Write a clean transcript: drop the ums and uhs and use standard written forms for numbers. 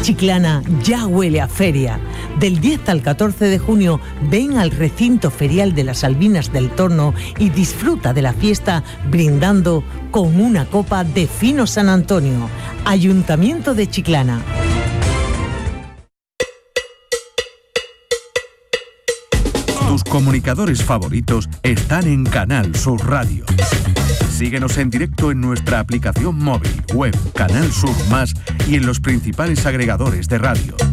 Chiclana ya huele a feria. Del 10 al 14 de junio ven al recinto ferial de las Albinas del Torno y disfruta de la fiesta brindando con una copa de Fino San Antonio. Ayuntamiento de Chiclana. Tus comunicadores favoritos están en Canal Sur Radio. Síguenos en directo en nuestra aplicación móvil, web, Canal Sur Más y en los principales agregadores de radio.